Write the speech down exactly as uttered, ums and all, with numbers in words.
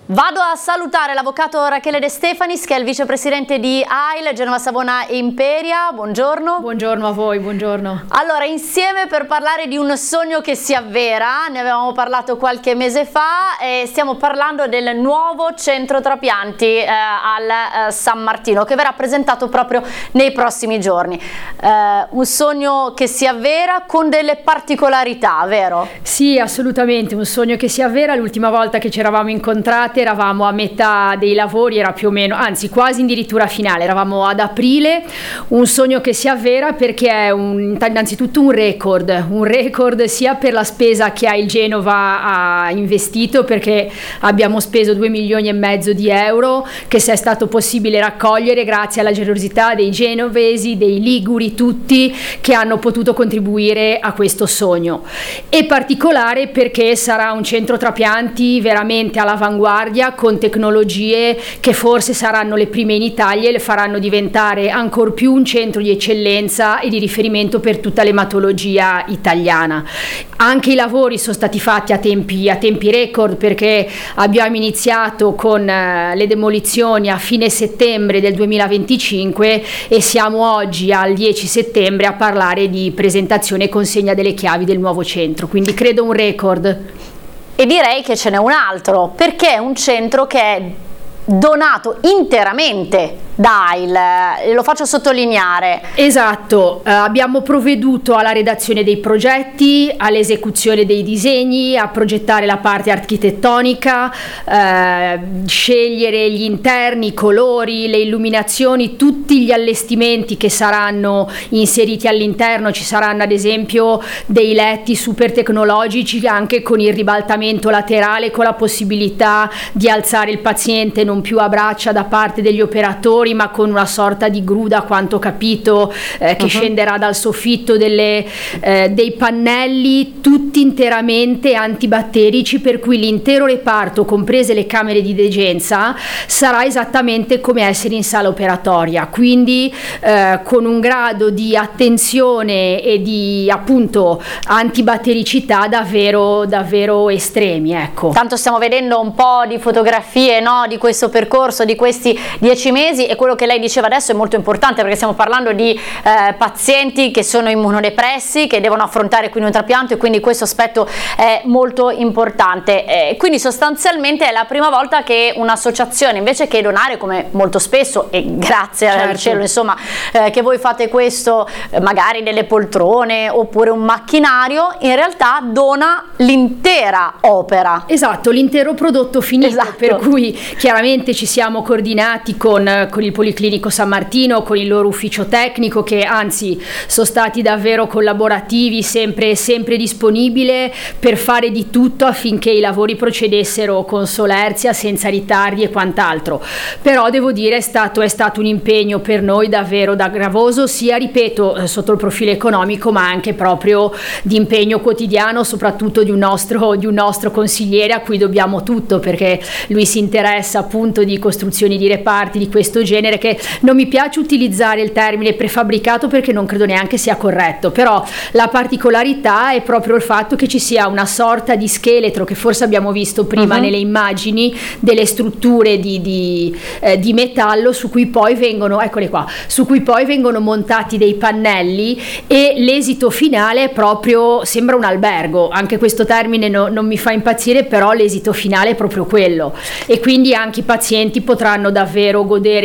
Vado a salutare l'avvocato Rachele De Stefanis, che è il vicepresidente di A I L, Genova Savona Imperia. Buongiorno. Buongiorno a voi, buongiorno. Allora, insieme per parlare di un sogno che si avvera, ne avevamo parlato qualche mese fa e stiamo parlando del nuovo centro trapianti eh, al eh, San Martino, che verrà presentato proprio nei prossimi giorni. Eh, un sogno che si avvera con delle particolarità, vero? Sì, assolutamente, un sogno che si avvera. L'ultima volta che ci eravamo incontrati eravamo a metà dei lavori, era più o meno, anzi quasi addirittura finale, eravamo ad aprile. Un sogno che si avvera perché è un, innanzitutto un record, un record sia per la spesa che il Genova ha investito, perché abbiamo speso due milioni e mezzo di euro che se è stato possibile raccogliere grazie alla generosità dei genovesi, dei liguri, tutti che hanno potuto contribuire a questo sogno. E particolare perché sarà un centro trapianti veramente all'avanguardia, con tecnologie che forse saranno le prime in Italia e le faranno diventare ancor più un centro di eccellenza e di riferimento per tutta l'ematologia italiana. Anche i lavori sono stati fatti a tempi, a tempi record, perché abbiamo iniziato con uh, le demolizioni a fine settembre del duemilaventicinque e siamo oggi al dieci settembre a parlare di presentazione e consegna delle chiavi del nuovo centro, quindi credo un record. E direi che ce n'è un altro, perché è un centro che è donato interamente da A I L, lo faccio sottolineare. Esatto, eh, abbiamo provveduto alla redazione dei progetti, all'esecuzione dei disegni, a progettare la parte architettonica, eh, scegliere gli interni, i colori, le illuminazioni, tutti gli allestimenti che saranno inseriti all'interno. Ci saranno ad esempio dei letti super tecnologici anche con il ribaltamento laterale, con la possibilità di alzare il paziente non più a braccia da parte degli operatori, ma con una sorta di gru, da quanto ho capito, eh, che uh-huh. scenderà dal soffitto, delle, eh, dei pannelli tutti interamente antibatterici, per cui l'intero reparto, comprese le camere di degenza, sarà esattamente come essere in sala operatoria, quindi eh, con un grado di attenzione e di appunto antibattericità davvero davvero estremi, ecco. Tanto stiamo vedendo un po' di fotografie, no, di questo percorso, di questi dieci mesi, e quello che lei diceva adesso è molto importante, perché stiamo parlando di eh, pazienti che sono immunodepressi, che devono affrontare quindi un trapianto, e quindi questo aspetto è molto importante. Eh, quindi sostanzialmente è la prima volta che un'associazione, invece che donare come molto spesso, e grazie certo. al cielo insomma eh, che voi fate questo, eh, magari delle poltrone oppure un macchinario, in realtà dona l'intera opera. Esatto, l'intero prodotto finito, esatto. Per cui chiaramente ci siamo coordinati con, con il Policlinico San Martino, con il loro ufficio tecnico, che anzi sono stati davvero collaborativi, sempre, sempre disponibile per fare di tutto affinché i lavori procedessero con solerzia, senza ritardi e quant'altro. Però devo dire è stato, è stato un impegno per noi davvero da gravoso, sia ripeto sotto il profilo economico, ma anche proprio di impegno quotidiano, soprattutto di un nostro, di un nostro consigliere a cui dobbiamo tutto, perché lui si interessa appunto di costruzioni di reparti di questo genere, che non mi piace utilizzare il termine prefabbricato perché non credo neanche sia corretto, però la particolarità è proprio il fatto che ci sia una sorta di scheletro che forse abbiamo visto prima uh-huh. nelle immagini, delle strutture di, di, eh, di metallo su cui poi vengono, eccole qua, su cui poi vengono montati dei pannelli, e l'esito finale è proprio, sembra un albergo, anche questo termine no, non mi fa impazzire, però l'esito finale è proprio quello, e quindi anche i pazienti potranno davvero godere